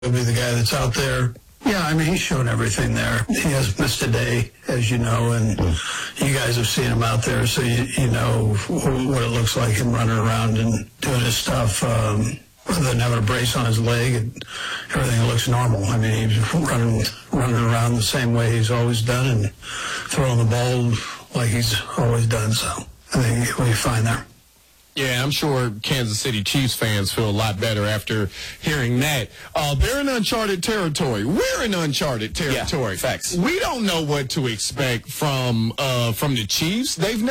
He'll be the guy that's out there. Yeah, I mean, he's shown everything there. He hasn't missed a day, as you know, and you guys have seen him out there, so you know what it looks like him running around and doing his stuff. Other than having a brace on his leg, and everything looks normal. I mean, he's running around the same way he's always done and throwing the ball like he's always done, so I think he'll be fine there. Yeah, I'm sure Kansas City Chiefs fans feel a lot better after hearing that. They're in uncharted territory. We're in uncharted territory. Yeah, facts. We don't know what to expect from the Chiefs. They've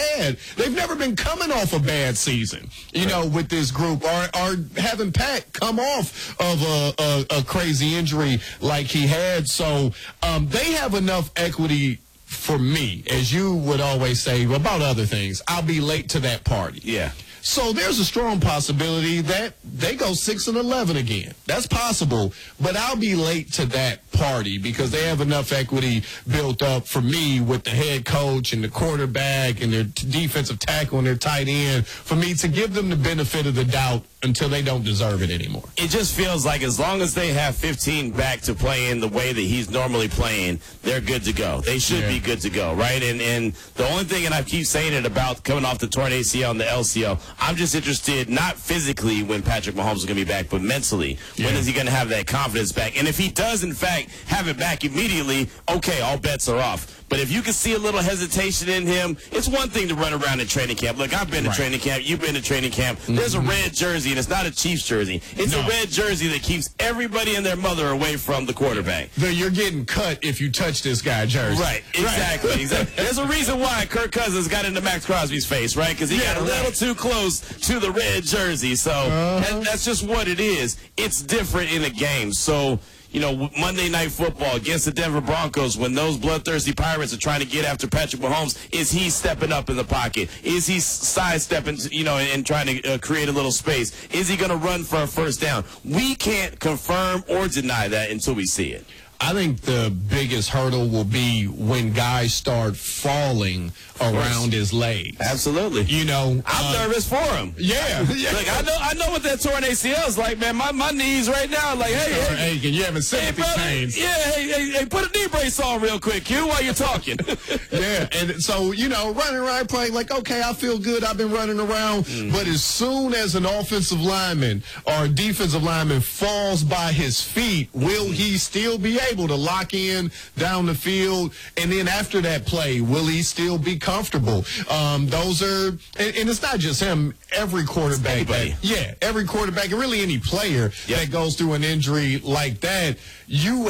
never been coming off a bad season, you know, with this group, or having Pat come off of a crazy injury like he had. So they have enough equity. For me, as you would always say about other things, I'll be late to that party. Yeah. So there's a strong possibility that they go 6-11 again. That's possible, but I'll be late to that party because they have enough equity built up for me with the head coach and the quarterback and their defensive tackle and their tight end for me to give them the benefit of the doubt until they don't deserve it anymore. It just feels like as long as they have 15 back to play in the way that he's normally playing, they're good to go. They should be good to go, right? And the only thing, and I keep saying it about coming off the torn ACL and the LCL, I'm just interested not physically when Patrick Mahomes is going to be back, but mentally. When is he going to have that confidence back? And if he does, in fact, have it back immediately, okay, all bets are off. But if you can see a little hesitation in him, it's one thing to run around in training camp. Look, I've been to training camp. You've been to training camp. There's a red jersey, and it's not a Chiefs jersey. It's a red jersey that keeps everybody and their mother away from the quarterback. You're getting cut if you touch this guy jersey. Right, exactly. Exactly. There's a reason why Kirk Cousins got into Max Crosby's face, right? Because he got a little too close to the red jersey. So that's just what it is. It's different in a game. So, you know, Monday Night Football against the Denver Broncos, when those bloodthirsty Pirates are trying to get after Patrick Mahomes, is he stepping up in the pocket? Is he sidestepping, you know, and trying to create a little space? Is he going to run for a first down? We can't confirm or deny that until we see it. I think the biggest hurdle will be when guys start falling around his legs. Absolutely. You know, I'm nervous for him. Yeah. Look, I know what that torn ACL is like, man. My knees right now, like, hey, you haven't sympathy pains. Yeah, hey, put a knee brace on real quick, Q, while you're talking. Yeah, and so, you know, running around playing like, okay, I feel good. I've been running around. But as soon as an offensive lineman or a defensive lineman falls by his feet, will he still be able to lock in down the field? And then after that play, will he still be comfortable? Those are, and it's not just him, every quarterback. Every quarterback, and really any player that goes through an injury like that, you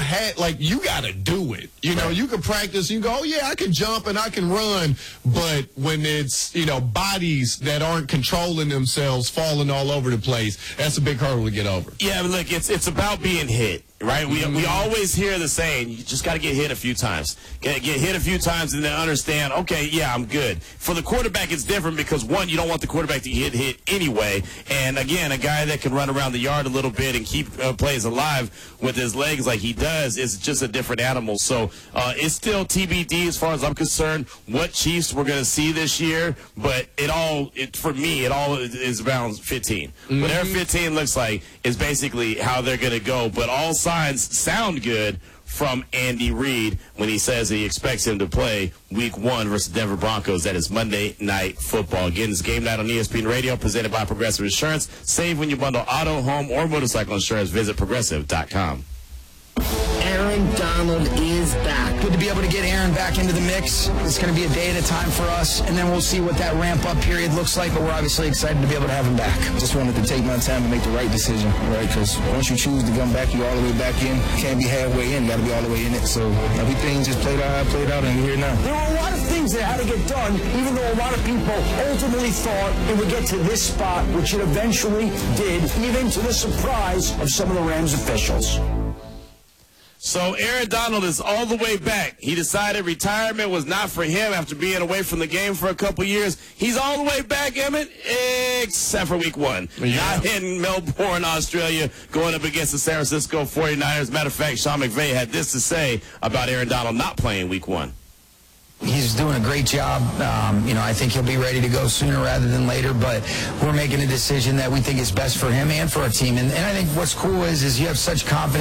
got to do it. You know, you can practice, you go, oh, yeah, I can jump and I can run, but when it's, you know, bodies that aren't controlling themselves falling all over the place, that's a big hurdle to get over. Yeah, but look, it's about being hit. Right? We always hear the saying, you just got to get hit a few times. Get hit a few times and then understand, okay, yeah, I'm good. For the quarterback, it's different because, one, you don't want the quarterback to get hit anyway. And, again, a guy that can run around the yard a little bit and keep plays alive with his legs like he does is just a different animal. So it's still TBD as far as I'm concerned what Chiefs we're going to see this year. But for me, it all is around 15. Whatever 15 looks like is basically how they're going to go. But all signs sound good from Andy Reid when he says he expects him to play Week 1 versus the Denver Broncos. That is Monday Night Football. Again, it's Game Night on ESPN Radio, presented by Progressive Insurance. Save when you bundle auto, home, or motorcycle insurance. Visit Progressive.com. Aaron Donald is back. Good to be able to get Aaron back into the mix. It's going to be a day at a time for us, and then we'll see what that ramp-up period looks like, but we're obviously excited to be able to have him back. Just wanted to take my time to make the right decision, right? Because once you choose to come back, you're all the way back in. You can't be halfway in. You got to be all the way in it. So everything just played out, and we're here now. There were a lot of things that had to get done, even though a lot of people ultimately thought it would get to this spot, which it eventually did, even to the surprise of some of the Rams officials. So Aaron Donald is all the way back. He decided retirement was not for him after being away from the game for a couple years. He's all the way back, Emmett, except for Week 1. Yeah. Not in Melbourne, Australia, going up against the San Francisco 49ers. Matter of fact, Sean McVay had this to say about Aaron Donald not playing Week 1. He's doing a great job. I think he'll be ready to go sooner rather than later, but we're making a decision that we think is best for him and for our team. And I think what's cool is you have such confidence